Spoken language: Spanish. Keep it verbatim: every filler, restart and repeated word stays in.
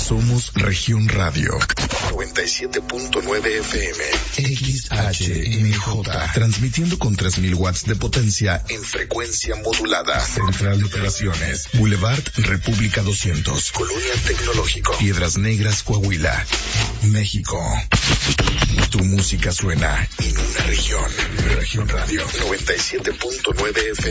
Somos Región Radio. noventa y siete punto nueve F M. X H M J. Transmitiendo con tres mil watts de potencia en frecuencia modulada. Central de Operaciones. Boulevard República doscientos. Colonia Tecnológico. Piedras Negras, Coahuila, México. Tu música suena en una región. Región Radio noventa y siete punto nueve F M.